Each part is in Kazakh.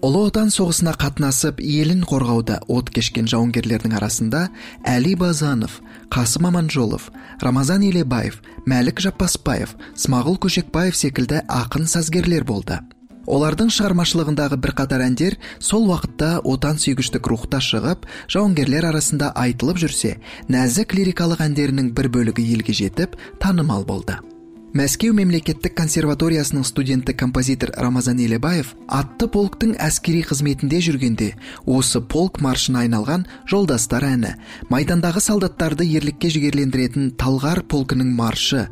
Ұлы Отан соғысына қатынасып, елін қорғауда от кешкен жауынгерлердің арасында Әли Базанов, Қасым Аманжолов, Рамазан Елебаев, Мәлік Жаппасбаев, Смағұл Көшекбаев секілді ақын сазгерлер болды. Олардың шығармашылығындағы бірқатар әндер сол уақытта отан сүйгіштік рухта шығып, жауынгерлер арасында айтылып жүрсе, нәзік лирикалық әндерінің бір бөлігі елге жетіп, танымал болды. Мәскеу мемлекеттік консерваториясының студенті композитор Рамазан Елебаев атты полктың әскери қызметінде жүргенде осы полк маршына айналған жолдастар әні, майдандағы солдаттарды ерлікке жігерлендіретін Талғар полкінің маршы,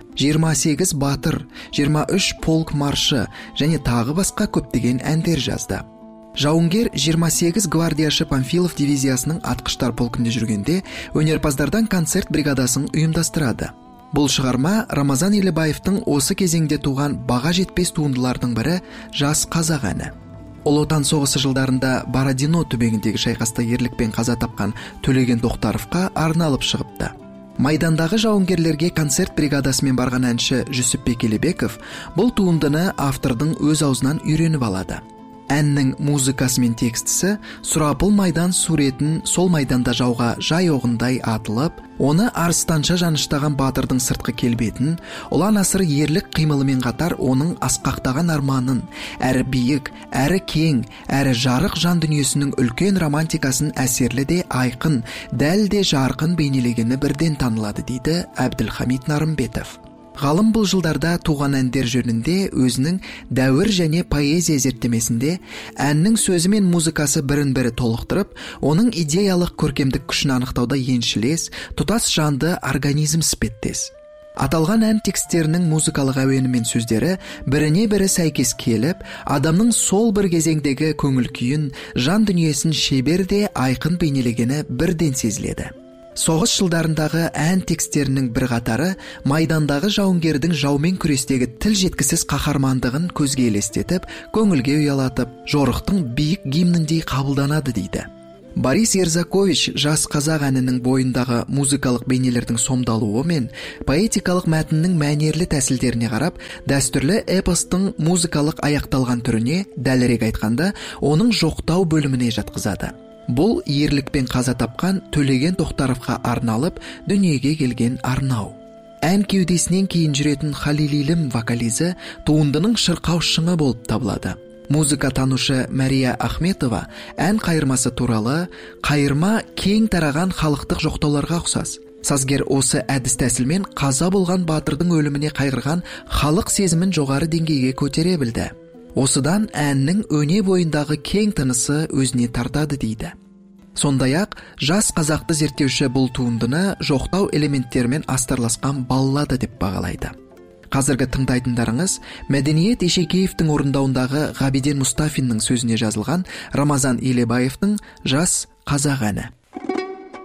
28 батыр, 23 полк маршы және тағы басқа көптеген әндер жазды. Жауынгер 28 гвардияшы Панфилов дивизиясының атқыштар полкінде жүргенде өнерпаздардан концерт бригадасын ұйымдастырады. Бұл шығарма Рамазан Елебаевтың осы кезеңде туған баға жетпес туындылардың бірі «Жас қазақ» әні. Ұлы Отан соғысы жылдарында Бородино түбегіндегі шайқаста ерлікпен қаза тапқан Төлеген Тоқтаровқа арналып шығыпты. Майдандағы жауынгерлерге концерт бригадасымен барған әнші Жүсіпбек Елебеков бұл туындыны автордың өз аузынан үйреніп алады. Әннің музыкасы мен текстісі сұрапыл майдан суретін сол майданда жауға жай оғындай атылып, оны арыстанша жаныштаған батырдың сыртқы келбетін, ұлан асыр ерлік қимылымен қатар оның асқақтаған арманын, әрі биік, әрі кең, әрі жарық жан дүниесінің үлкен романтикасын әсерлі де айқын, дәл де жарқын бейнелегені бірден танылады дейді Әбділхамит Нарымбетов. Ғалым бұл жылдарда туған әндер жөнінде өзінің дәуір және поэзия зерттемесінде әннің сөзі мен музыкасы бірін-бірі толықтырып, оның идеялық көркемдік күшін анықтауда еншілес, тұтас жанды организм іспеттес. Аталған ән текстерінің музыкалық әуені мен сөздері біріне-бірі сәйкес келіп, адамның сол бір кезеңдегі көңіл күйін, жан дүниесін шебер де айқын бейнелегені бірден сезіледі. Соғыс жылдарындағы ән текстерінің бір қатары майдандағы жауынгердің жаумен күрестегі тіл жеткісіз қаһармандығын көзге елестетіп, көңілге ұялатып, жорықтың биік гимніндей қабылданады дейді. Борис Ерзакович «Жас қазақ» әнінің бойындағы музыкалық бейнелердің сомдалуы мен поэтикалық мәтіннің мәнерлі тәсілдеріне қарап, дәстүрлі эпостың музыкалық аяқталған түріне, дәлірек айтқанда, оның жоқтау бөліміне жатқызады. Бұл ерлікпен қаза тапқан Төлеген Тоқтаровқа арналып дүниеге келген арнау. Ән кеудесінен кейін жүретін Халилилім вокализі туындының шырқау шыңы болып табылады. Музыка танушы Мария Ахметова ән қайырмасы туралы «Қайырма кең тараған халықтық жоқтауларға ұқсас. Сазгер осы әдіс тәсілмен қаза болған батырдың өліміне қайғырған халық сезімін жоғары деңгейге көтере білді. Осыдан әннің өне бойындағы кең тынысы өзіне тартады дейді. Сондай-ақ, жас қазақты зерттеуші бұл туындыны жоқтау элементтерімен астарласқан баллада деп бағалайды. Қазіргі тыңдайтындарыңыз Мәдениет Ешекеевтің орындауындағы Ғабиден Мұстафиннің сөзіне жазылған Рамазан Елебаевтың «Жас қазақ» әні.